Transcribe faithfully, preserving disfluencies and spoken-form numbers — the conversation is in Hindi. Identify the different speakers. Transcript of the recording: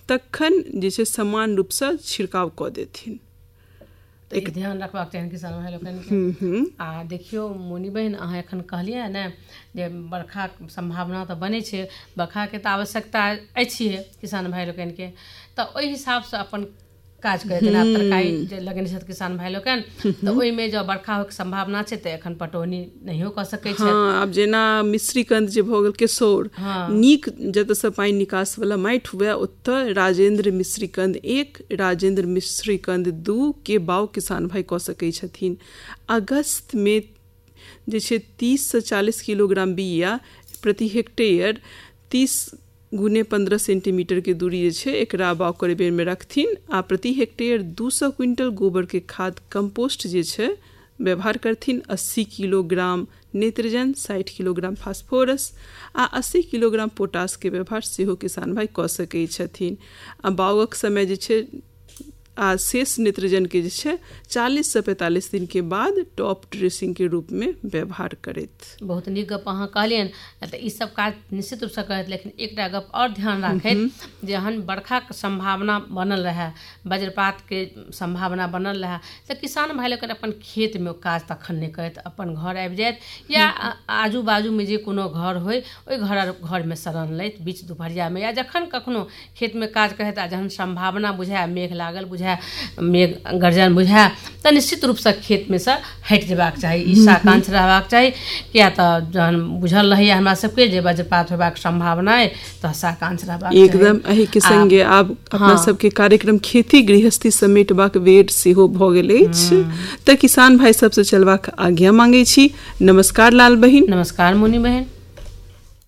Speaker 1: तखन जे छै समान रूपसँ छिड़काव कऽ देथिन।
Speaker 2: एक ध्यान रखबाक चाही किसान भाई लोकनि। आ देखियौ मुनि बहन, अहाँ एखन कहलियै ने जे बरखाक संभावना तऽ बनै छै, बरखाके तऽ आवश्यकता अछि किसान भाई लोकनिके, तऽ ओहि हिसाबसँ अपन काज करे। जेना तरकारी जे लगेने छथि किसान भाई लोकनि, तऽ ओहिमे जँ बरखा होइके संभावना छै तऽ एखन पटौनी नहियो कऽ सकै छै।
Speaker 1: हाँ, आब जेना मिश्रीकंद जे भऽ गेल केशोर, नीक जतऽसँ पानि निकासवला माटि हुए ओतऽ राजेंद्र मिश्रीकंद एक, राजेंद्र मिश्रीकंद दू के बाउ किसान भाई कऽ सकै छथिन। अगस्तमे जे छै तीससँ चालीस किलोग्राम बिया प्रति हेक्टेयर तीस गुने पंद्रह सेंटीमीटर के दूरी जे छै एकरा बाउ करे बेर में रखथिन। आ प्रति हेक्टेयर दू सौ क्विंटल गोबर के खाद कंपोस्ट जे छै व्यवहार करथिन। अस्सी किलोग्राम नाइट्रोजन, साठि किलोग्राम फास्फोरस आ अस्सी किलोग्राम पोटास के व्यवहार सेहो किसान भाई कऽ सकै छथिन। आ बाउक समय जे छै आ शेष नाइट्रोजन के जे छै चालीस से पैंतालीस दिन के बाद टॉप ड्रेसिंग के रूप में व्यवहार करैत।
Speaker 2: बहुत नीक गप अहाँ कहलियनि। तऽ ई सब काज निश्चित रूपसँ करैत, लेकिन एकटा गप और ध्यान राखैत, जहन बरखाक संभावना बनल रहै, वज्रपात के संभावना बनल रहै, तऽ किसान भाई लोकनि अपन खेत में काज तखन नहि करैत, अपन घर आबि जाइत या आजू बाजू में जे कोनो घर होय ओहि घर घर में शरण लैत बीच दुपहरिया में, या जखन कखनो खेत में काज करैत आ जहन संभावना बुझाय, मेघ लागल बुझाय, मेघ गर्जन बुझाय, तऽ निश्चित रूपसँ खेत में से हटि जेबाक चाही। ई साकांक्ष रहबाक चाही, किया तऽ जहन बुझल रहैए हमरा सबके जे वज्रपात होबाक संभावना अइ तऽ साकांक्ष रहबाक चाही।
Speaker 1: एकदम एहि के संगे आब अपना सबके कार्यक्रम खेती गृहस्थी समेटबाक बेर सेहो भऽ गेल अछि, तऽ किसान भाई सबसँ चलबाक आज्ञा मांगै छी। नमस्कार लाल बहिन।
Speaker 2: नमस्कार मुनि बहन।